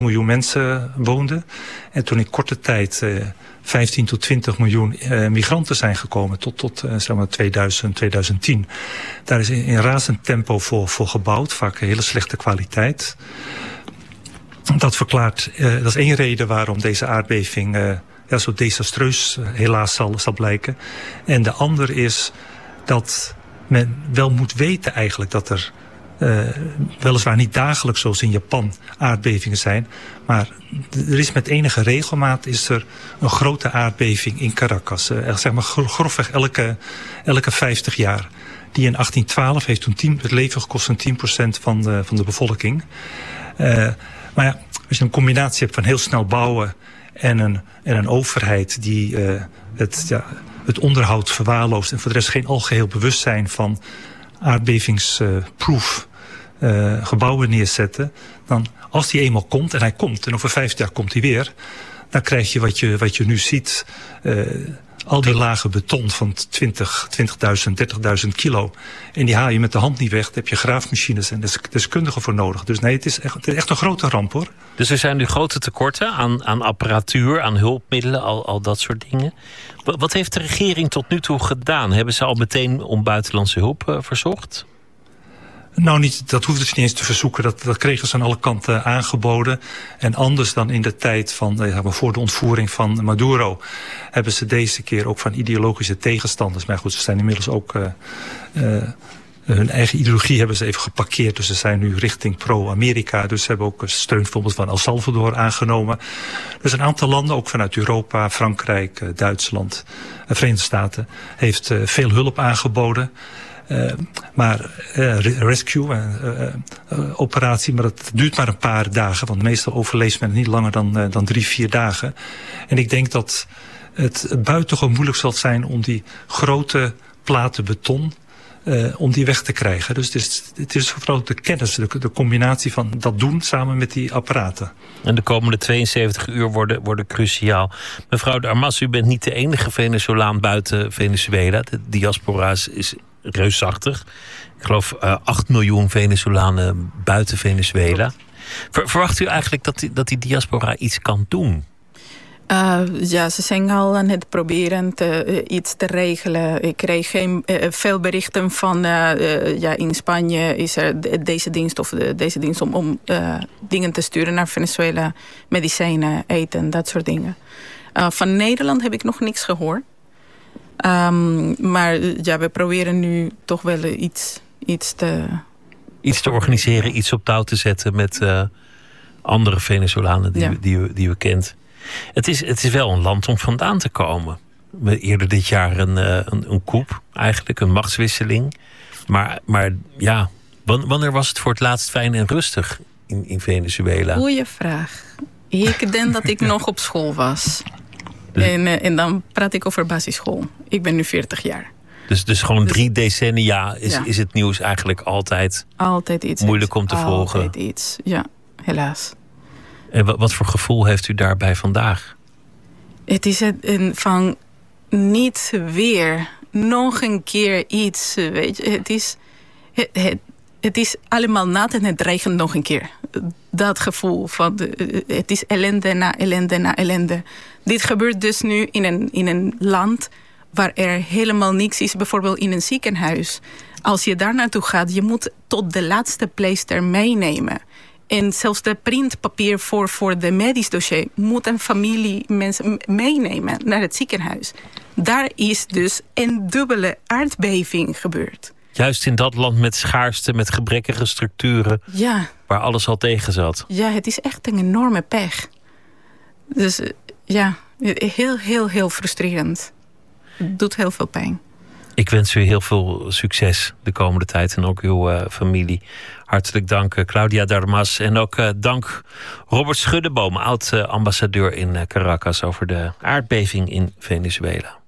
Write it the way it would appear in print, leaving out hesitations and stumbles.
miljoen mensen woonden. En toen in korte tijd 15 tot 20 miljoen migranten zijn gekomen tot zeg maar 2000, 2010. Daar is in razend tempo voor gebouwd, vaak hele slechte kwaliteit. Dat verklaart, dat is één reden waarom deze aardbeving zo desastreus helaas zal blijken. En de andere is dat men wel moet weten eigenlijk dat er weliswaar niet dagelijks zoals in Japan aardbevingen zijn. Maar er is met enige regelmaat is er een grote aardbeving in Caracas. Zeg maar grofweg elke 50 jaar. Die in 1812 heeft toen het leven gekost van 10% van de bevolking. Maar ja, als je een combinatie hebt van heel snel bouwen en een overheid die het onderhoud verwaarloost en voor de rest geen algeheel bewustzijn van aardbevingsproof gebouwen neerzetten, dan als die eenmaal komt, en hij komt, en over 50 jaar komt hij weer, dan krijg je wat je nu ziet, al die lagen beton van 20.000, 30.000 kilo. En die haal je met de hand niet weg. Daar heb je graafmachines en deskundigen voor nodig. Dus nee, het is echt een grote ramp, hoor. Dus er zijn nu grote tekorten aan apparatuur, aan hulpmiddelen, al dat soort dingen. Wat heeft de regering tot nu toe gedaan? Hebben ze al meteen om buitenlandse hulp verzocht? Nou, dat hoefde ze niet eens te verzoeken. Dat kregen ze aan alle kanten aangeboden. En anders dan in de tijd voor de ontvoering van Maduro, hebben ze deze keer ook van ideologische tegenstanders. Maar goed, ze zijn inmiddels ook hun eigen ideologie hebben ze even geparkeerd. Dus ze zijn nu richting pro-Amerika. Dus ze hebben ook steun bijvoorbeeld van El Salvador aangenomen. Dus een aantal landen, ook vanuit Europa, Frankrijk, Duitsland, Verenigde Staten, heeft veel hulp aangeboden. Maar rescue, operatie, maar dat duurt maar een paar dagen. Want meestal overleeft men niet langer dan 3-4 dagen. En ik denk dat het buitengewoon moeilijk zal zijn om die grote platen beton, om die weg te krijgen. Dus het is vooral de kennis, de combinatie van dat doen samen met die apparaten. En de komende 72 uur worden cruciaal. Mevrouw de Armas, u bent niet de enige Venezolaan buiten Venezuela. De diaspora is reusachtig. Ik geloof 8 miljoen Venezolanen buiten Venezuela. Verwacht u eigenlijk dat die diaspora iets kan doen? Ja, ze zijn al aan het proberen iets te regelen. Ik kreeg veel berichten van in Spanje is er deze dienst om dingen te sturen naar Venezuela, medicijnen, eten, dat soort dingen. Van Nederland heb ik nog niks gehoord. Maar ja, we proberen nu toch wel iets te organiseren, iets op touw te zetten met andere Venezolanen die u kent. Het is wel een land om vandaan te komen. Eerder dit jaar een coup, eigenlijk, een machtswisseling. Maar ja, wanneer was het voor het laatst fijn en rustig in Venezuela? Goeie vraag. Ik denk dat ik nog op school was. En dan praat ik over basisschool. Ik ben nu 40 jaar. Dus gewoon 3 decennia is het nieuws eigenlijk altijd iets moeilijk om te volgen. Altijd iets, ja, helaas. En wat voor gevoel heeft u daarbij vandaag? Het is van niet weer nog een keer iets. Weet je, het is allemaal nat en het regent nog een keer. Dat gevoel van het is ellende na ellende na ellende. Dit gebeurt dus nu in een land waar er helemaal niks is. Bijvoorbeeld in een ziekenhuis. Als je daar naartoe gaat, je moet tot de laatste pleister meenemen. En zelfs de printpapier voor de medisch dossier moet een familie mensen meenemen naar het ziekenhuis. Daar is dus een dubbele aardbeving gebeurd. Juist in dat land met schaarste, met gebrekkige structuren. Ja. Waar alles al tegen zat. Ja, het is echt een enorme pech. Dus ja, heel, heel, heel frustrerend. Het doet heel veel pijn. Ik wens u heel veel succes de komende tijd en ook uw familie. Hartelijk dank Claudia de Armas. En ook dank Robert Schuddeboom, oud-ambassadeur in Caracas, over de aardbeving in Venezuela.